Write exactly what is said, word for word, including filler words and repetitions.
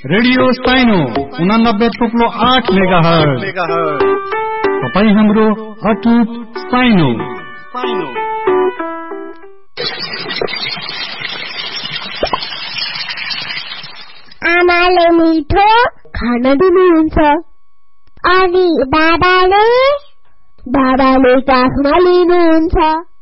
Radio साइनो उनानब्बे थुप्लो आठ मेगा हर्ज। तपाईँ हाम्रो अटुट साइनो। आमाले मिठो खाना दिनुहुन्छ अनि बाबाले बाबाले काखमा लिनुहुन्छ।